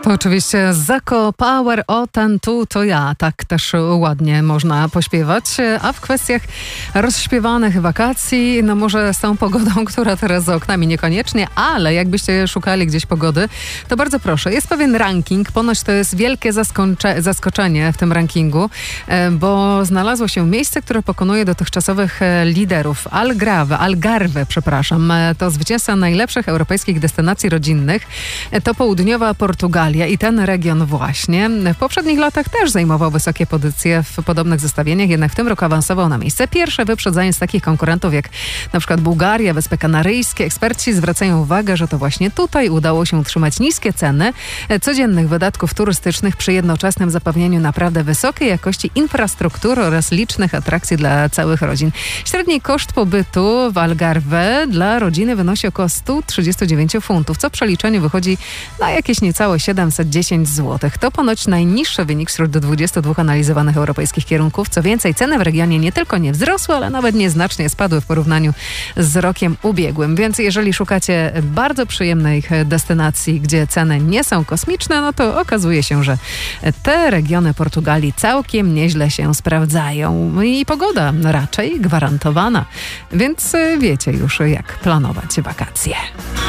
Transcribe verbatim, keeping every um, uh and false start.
To oczywiście Zako Power, o ten tu to ja. Tak też ładnie można pośpiewać. A w kwestiach rozśpiewanych wakacji, no może z tą pogodą, która teraz za oknami niekoniecznie, ale jakbyście szukali gdzieś pogody, to bardzo proszę. Jest pewien ranking, ponoć to jest wielkie zaskocze- zaskoczenie w tym rankingu, bo znalazło się miejsce, które pokonuje dotychczasowych liderów. Algarve, Algarve, przepraszam, to zwycięzca najlepszych europejskich destynacji rodzinnych. To południowa Portugalia. I ten region właśnie w poprzednich latach też zajmował wysokie pozycje w podobnych zestawieniach, jednak w tym roku awansował na miejsce pierwsze, wyprzedzając takich konkurentów jak na przykład Bułgaria, Wyspy Kanaryjskie. Eksperci zwracają uwagę, że to właśnie tutaj udało się utrzymać niskie ceny codziennych wydatków turystycznych przy jednoczesnym zapewnieniu naprawdę wysokiej jakości infrastruktury oraz licznych atrakcji dla całych rodzin. Średni koszt pobytu w Algarve dla rodziny wynosi około sto trzydzieści dziewięć funtów, co w przeliczeniu wychodzi na jakieś niecałe siedemset dziesięć złotych. To ponoć najniższy wynik wśród dwudziestu dwóch analizowanych europejskich kierunków. Co więcej, ceny w regionie nie tylko nie wzrosły, ale nawet nieznacznie spadły w porównaniu z rokiem ubiegłym. Więc jeżeli szukacie bardzo przyjemnych destynacji, gdzie ceny nie są kosmiczne, no to okazuje się, że te regiony Portugalii całkiem nieźle się sprawdzają. I pogoda raczej gwarantowana. Więc wiecie już, jak planować wakacje.